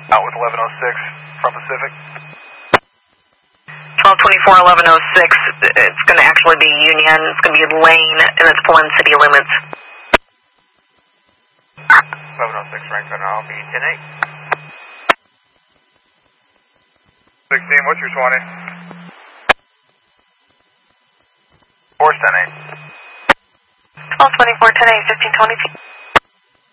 Out with 1106 from Pacific. 1224, 1106. It's going to actually be Union. It's going to be lane, and it's pulling city limits. 1106, rank center, I'll be 10-8. 16, what's your 20? 4's 10-8. 1224, 10-8, 1520 feet.